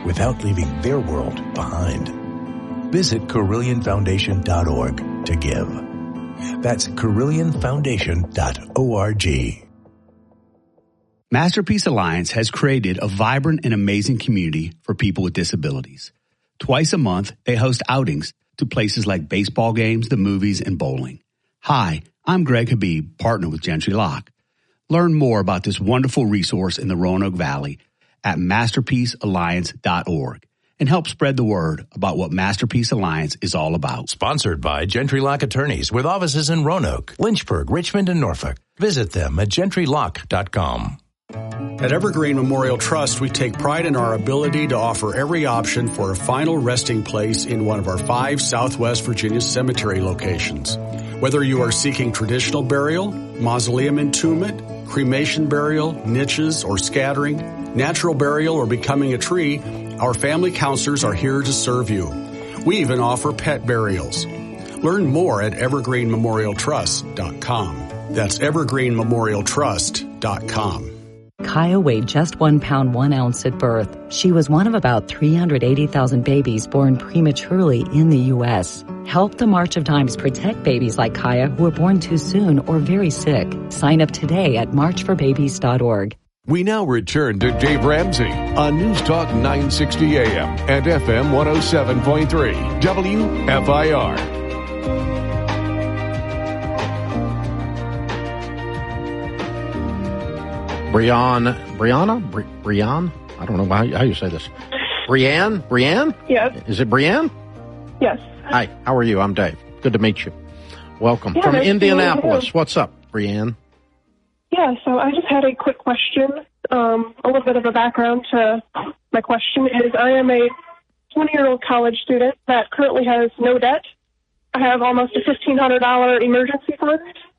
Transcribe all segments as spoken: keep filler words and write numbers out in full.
without leaving their world behind. Visit Carillion Foundation dot org to give. That's Carillion Foundation dot org. Masterpiece Alliance has created a vibrant and amazing community for people with disabilities. Twice a month, they host outings to places like baseball games, the movies, and bowling. Hi, I'm Greg Habib, partner with Gentry Lock. Learn more about this wonderful resource in the Roanoke Valley at Masterpiece Alliance dot org and help spread the word about what Masterpiece Alliance is all about. Sponsored by Gentry Lock Attorneys with offices in Roanoke, Lynchburg, Richmond, and Norfolk. Visit them at Gentry Lock dot com. At Evergreen Memorial Trust, we take pride in our ability to offer every option for a final resting place in one of our five Southwest Virginia cemetery locations. Whether you are seeking traditional burial, mausoleum entombment, cremation burial, niches, or scattering, natural burial, or becoming a tree, our family counselors are here to serve you. We even offer pet burials. Learn more at evergreen memorial trust dot com. That's evergreen memorial trust dot com. Kaya weighed just one pound, one ounce at birth. She was one of about three hundred eighty thousand babies born prematurely in the U S. Help the March of Dimes protect babies like Kaya who are born too soon or very sick. Sign up today at march for babies dot org. We now return to Dave Ramsey on News Talk nine sixty A M and F M one oh seven point three W F I R. Brianna, Brianna, Bri- Brianne? I don't know how, how you say this. Brianne? Brianne? Yes. Is it Brianne? Yes. Hi, how are you? I'm Dave. Good to meet you. Welcome. Yeah, From nice Indianapolis. What's up, Brianne? Yeah, so I just had a quick question. Um, a little bit of a background to my question is I am a twenty-year-old college student that currently has no debt. I have almost a fifteen hundred dollars emergency fund.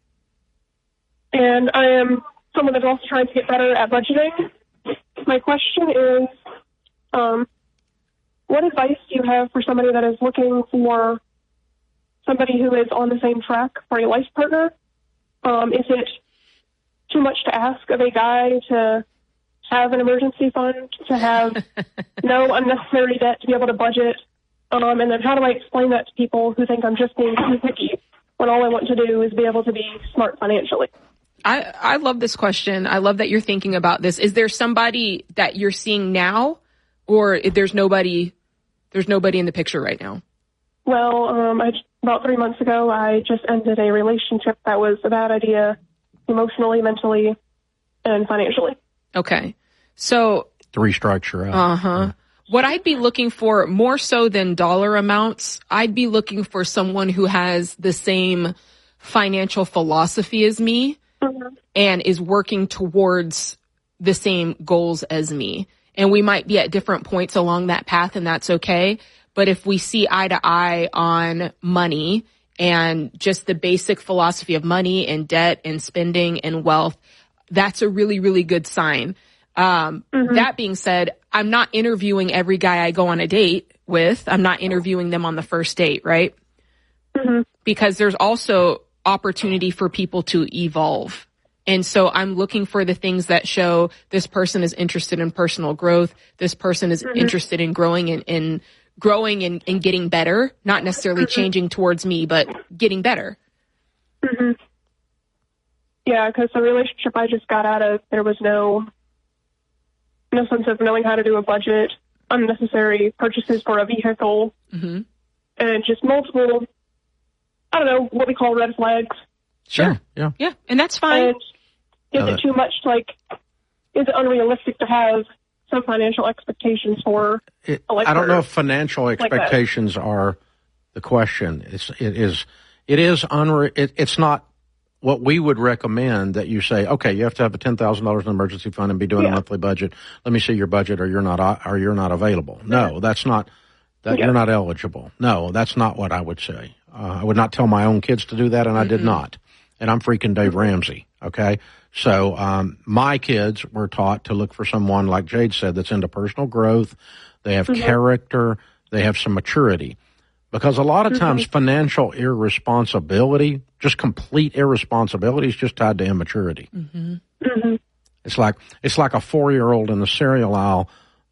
And I am someone that's also trying to get better at budgeting. My question is, um, what advice do you have for somebody that is looking for somebody who is on the same track for a life partner? Um, is it too much to ask of a guy to have an emergency fund, to have no unnecessary debt, to be able to budget? Um, and then how do I explain that to people who think I'm just being too picky when all I want to do is be able to be smart financially? I, I love this question. I love that you're thinking about this. Is there somebody that you're seeing now, or if there's nobody, there's nobody in the picture right now? Well, um, I, about three months ago, I just ended a relationship that was a bad idea emotionally, mentally, and financially. Okay. So Three strikes you're out. Uh-huh. Yeah. What I'd be looking for, more so than dollar amounts, I'd be looking for someone who has the same financial philosophy as me. Mm-hmm. And is working towards the same goals as me. And we might be at different points along that path, and that's okay. But if we see eye to eye on money and just the basic philosophy of money and debt and spending and wealth, that's a really, really good sign. Um, mm-hmm. That being said, I'm not interviewing every guy I go on a date with. I'm not interviewing them on the first date, right? Mm-hmm. Because there's also opportunity for people to evolve. And so I'm looking for the things that show this person is interested in personal growth. This person is mm-hmm. interested in growing and, and growing and, and getting better, not necessarily mm-hmm. changing towards me, but getting better. Mm-hmm. Yeah, because the relationship I just got out of, there was no, no sense of knowing how to do a budget, unnecessary purchases for a vehicle, mm-hmm. and just multiple, I don't know, what we call red flags. Sure. Yeah. Yeah. And that's fine. And is uh, it too much, like, is it unrealistic to have some financial expectations for it, a life I don't partner know if financial expectations like are the question. It's, it is, it is unre, it, it's not what we would recommend that you say, okay, you have to have a ten thousand dollars in emergency fund and be doing yeah. a monthly budget. Let me see your budget or you're not, or you're not available. No, yeah. that's not, that yeah. you're not eligible. No, that's not what I would say. Uh, I would not tell my own kids to do that, and I mm-hmm. did not. And I'm freaking Dave Ramsey, okay? So um, my kids were taught to look for someone, like Jade said, that's into personal growth. They have mm-hmm. character. They have some maturity. Because a lot of mm-hmm. times financial irresponsibility, just complete irresponsibility, is just tied to immaturity. Mm-hmm. Mm-hmm. It's like it's like a four-year-old in the cereal aisle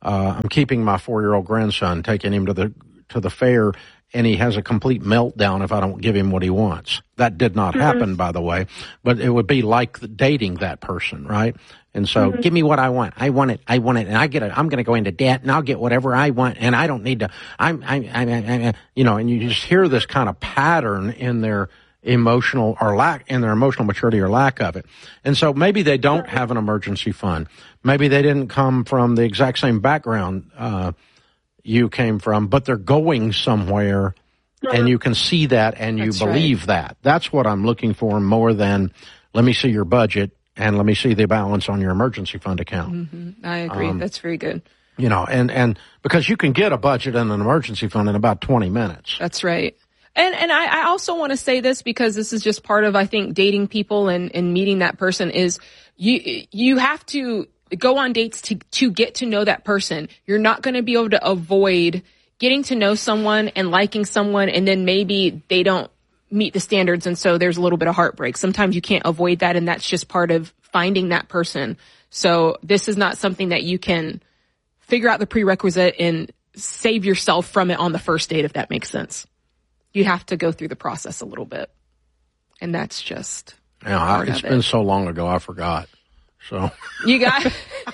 uh, I'm keeping my four-year-old grandson, taking him to the to the fair, and he has a complete meltdown if I don't give him what he wants. That did not happen, by the way, but it would be like dating that person, right? And so, mm-hmm. give me what I want. I want it. I want it, and I get it. I'm going to go into debt, and I'll get whatever I want, and I don't need to. I'm, I'm, I'm, I'm, you know, and you just hear this kind of pattern in their emotional or lack in their emotional maturity or lack of it. And so maybe they don't have an emergency fund. Maybe they didn't come from the exact same background uh, you came from, but they're going somewhere, and you can see that and you That's believe right. that. That's what I'm looking for more than let me see your budget and let me see the balance on your emergency fund account. Mm-hmm. I agree. Um, That's very good. You know, and, and because you can get a budget and an emergency fund in about twenty minutes. That's right. And and I, I also want to say this because this is just part of, I think, dating people and, and meeting that person is you you have to go on dates to, to get to know that person. You're not going to be able to avoid getting to know someone and liking someone, and then maybe they don't meet the standards, and so there's a little bit of heartbreak. Sometimes you can't avoid that, and that's just part of finding that person. So this is not something that you can figure out the prerequisite and save yourself from it on the first date, if that makes sense. You have to go through the process a little bit. And that's just yeah, I, it's been it. so long ago, I forgot. So you got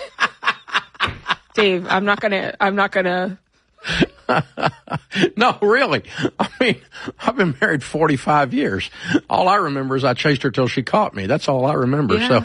Dave, I'm not gonna I'm not gonna No, really. I mean, I've been married forty-five years. All I remember is I chased her till she caught me. That's all I remember. Yeah.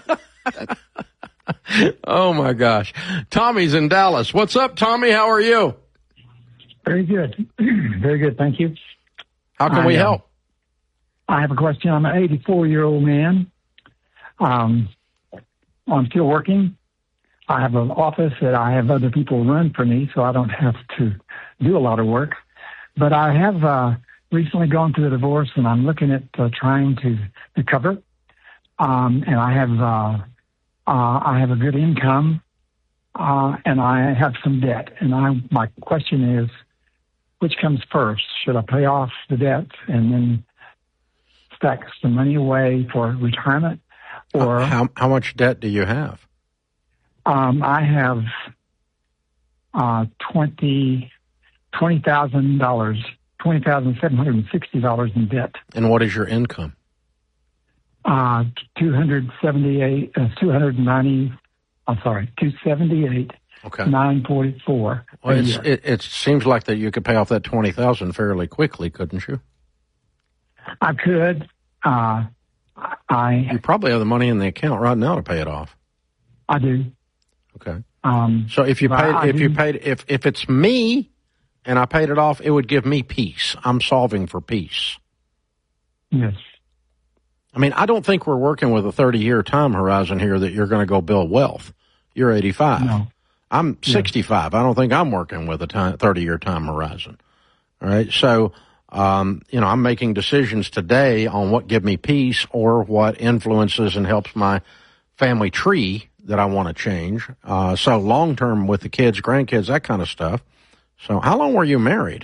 So oh my gosh. Tommy's in Dallas. What's up, Tommy? How are you? Very good. Very good. Thank you. How can I, we help? Uh, I have a question. I'm an eighty-four-year-old man. Um, I'm still working. I have an office that I have other people run for me, so I don't have to do a lot of work. But I have uh, recently gone through a divorce, and I'm looking at uh, trying to recover. Um, and I have uh, uh, I have a good income, uh, and I have some debt. And I my question is, which comes first? Should I pay off the debt and then stack some money away for retirement? Or how how much debt do you have? Um, I have uh, twenty twenty thousand dollars, twenty thousand seven hundred and sixty dollars in debt. And what is your income? Uh, two hundred seventy eight, uh, two hundred ninety. I'm sorry, two seventy eight. Okay. Nine forty four. Well, it's, it it seems like that you could pay off that twenty thousand fairly quickly, couldn't you? I could. Uh, I. You probably have the money in the account right now to pay it off. I do. Okay. Um, so if you paid, I, I if do, you paid, if if it's me, and I paid it off, it would give me peace. I'm solving for peace. Yes. I mean, I don't think we're working with a thirty-year time horizon here that you're going to go build wealth. You're eighty-five. No. I'm sixty-five. I don't think I'm working with a thirty-year time horizon. All right. So, um, you know, I'm making decisions today on what give me peace or what influences and helps my family tree that I want to change. Uh, so long term with the kids, grandkids, that kind of stuff. So how long were you married?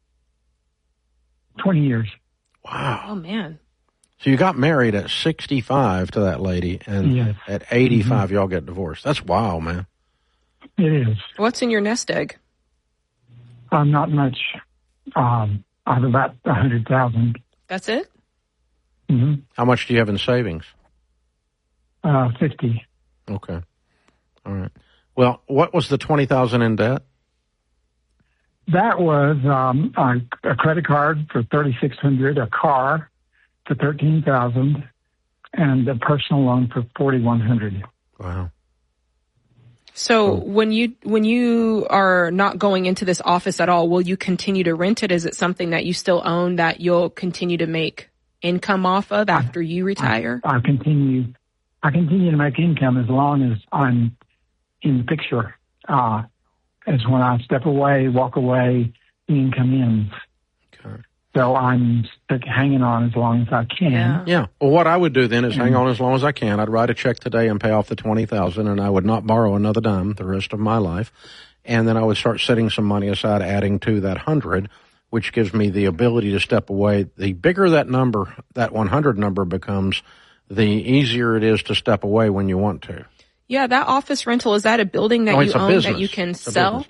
twenty years. Wow. Oh, man. So you got married at sixty-five to that lady, and yes. at eighty-five, mm-hmm. y'all get divorced. That's wild, man. It is. What's in your nest egg? Uh, not much. Um, I have about a hundred thousand. That's it? Mm-hmm. How much do you have in savings? Uh, fifty. Okay. All right. Well, what was the twenty thousand in debt? That was um, a, a credit card for thirty-six hundred, a car for thirteen thousand, and a personal loan for forty-one hundred. Wow. So when you when you are not going into this office at all, will you continue to rent it? Is it something that you still own that you'll continue to make income off of after I, you retire? I, I continue. I continue to make income as long as I'm in the picture. Uh, as when I step away, walk away, the income ends. Okay. So I'm stuck hanging on as long as I can. Yeah. Yeah. Well, what I would do then is hang on as long as I can. I'd write a check today and pay off the twenty thousand, and I would not borrow another dime the rest of my life. And then I would start setting some money aside, adding to that hundred, which gives me the ability to step away. The bigger that number, that one hundred number becomes, the easier it is to step away when you want to. Yeah, that office rental, is that a building that No, you it's a own business. that you can It's a sell? business.